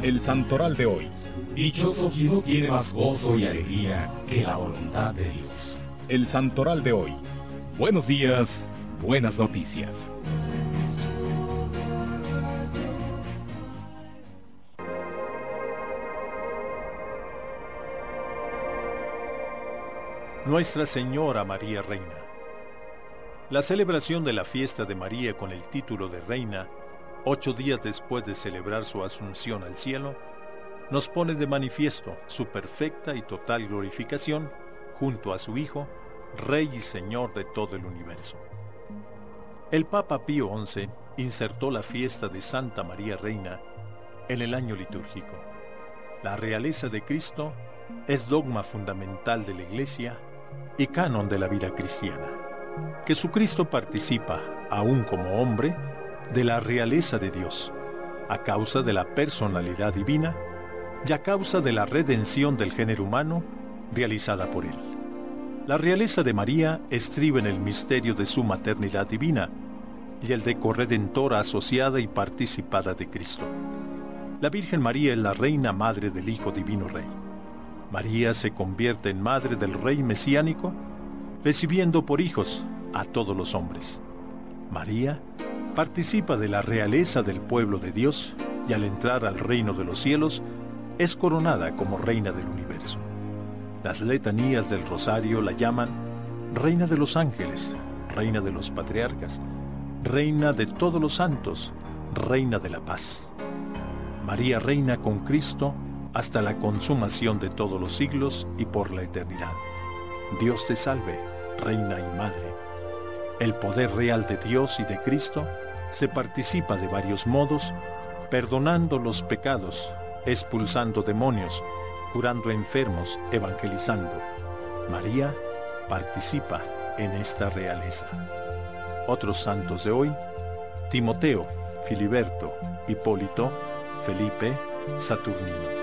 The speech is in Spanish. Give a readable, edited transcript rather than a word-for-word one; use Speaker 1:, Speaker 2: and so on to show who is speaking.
Speaker 1: El santoral de hoy.
Speaker 2: Dichoso quien no tiene más gozo y alegría que la voluntad de Dios.
Speaker 1: El santoral de hoy. Buenos días, buenas noticias.
Speaker 3: Nuestra Señora María Reina. La celebración de la fiesta de María con el título de Reina, 8 días después de celebrar su asunción al cielo, nos pone de manifiesto su perfecta y total glorificación junto a su Hijo, Rey y Señor de todo el universo. El Papa Pío XI insertó la fiesta de Santa María Reina en el año litúrgico. La realeza de Cristo es dogma fundamental de la Iglesia y canon de la vida cristiana. Jesucristo participa, aún como hombre, de la realeza de Dios, a causa de la personalidad divina y a causa de la redención del género humano realizada por Él. La realeza de María estriba en el misterio de su maternidad divina y el de corredentora asociada y participada de Cristo. La Virgen María es la Reina Madre del Hijo Divino Rey. María se convierte en madre del Rey mesiánico, recibiendo por hijos a todos los hombres. María participa de la realeza del pueblo de Dios y al entrar al reino de los cielos, es coronada como Reina del universo. Las letanías del Rosario la llaman Reina de los ángeles, Reina de los patriarcas, Reina de todos los santos, Reina de la paz. María reina con Cristo hasta la consumación de todos los siglos y por la eternidad. Dios te salve, Reina y Madre. El poder real de Dios y de Cristo se participa de varios modos, perdonando los pecados, expulsando demonios, curando enfermos, evangelizando. María participa en esta realeza. Otros santos de hoy: Timoteo, Filiberto, Hipólito, Felipe, Saturnino.